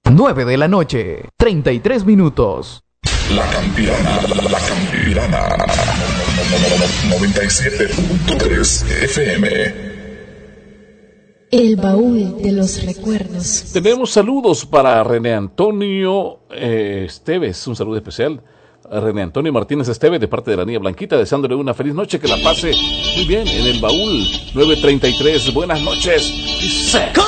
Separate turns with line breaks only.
9 de la noche, 33 minutos.
La Campirana, 97.3 FM.
El baúl de los recuerdos.
Tenemos saludos para René Antonio Esteves, un saludo especial a René Antonio Martínez Esteves de parte de la niña Blanquita, deseándole una feliz noche, que la pase muy bien en el baúl 933. Buenas noches.